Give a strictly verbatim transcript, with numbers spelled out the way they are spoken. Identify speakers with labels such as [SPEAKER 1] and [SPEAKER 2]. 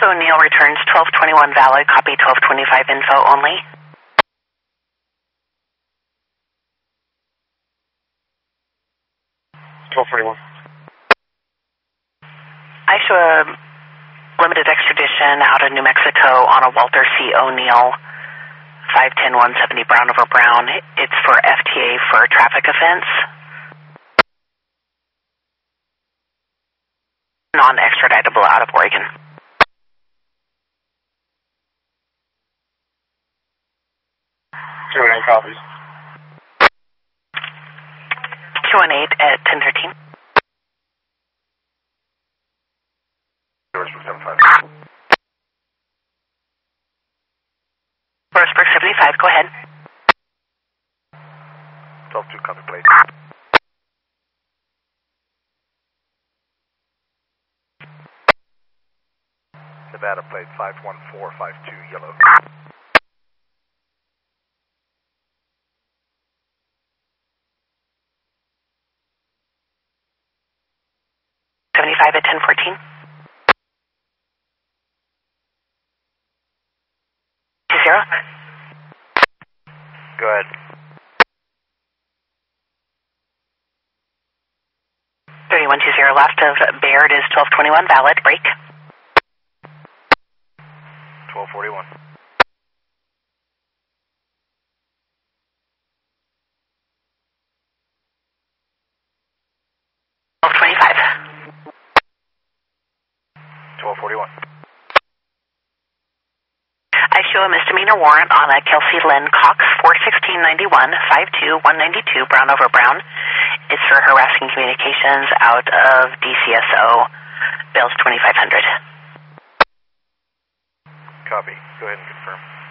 [SPEAKER 1] O'Neill returns twelve twenty-one valid, copy twelve twenty-five info only.
[SPEAKER 2] twelve forty-one.
[SPEAKER 1] I show a limited extradition out of New Mexico on a Walter C. O'Neill, five ten one seventy Brown over Brown. It's for F T A for a traffic offense. Non-extraditable out of Oregon.
[SPEAKER 2] two one eight copies.
[SPEAKER 1] two one eight at ten thirteen. Roseburg seventy-five, go ahead.
[SPEAKER 2] twelve two, copy plate. Nevada plate five one four five two, yellow.
[SPEAKER 1] seventy-five at ten fourteen. two zero.
[SPEAKER 2] Go ahead.
[SPEAKER 1] thirty-one two zero left of Baird is twelve twenty-one valid, break.
[SPEAKER 2] twelve forty-one.
[SPEAKER 1] twelve twenty-five.
[SPEAKER 2] twelve forty-one.
[SPEAKER 1] I show a misdemeanor warrant on a Kelsey Lynn Cox, four sixteen ninety-one, five two one ninety-two, Brown over Brown. It's for harassing communications out of D C S O. Bail's twenty-five hundred.
[SPEAKER 2] Copy. Go ahead and confirm.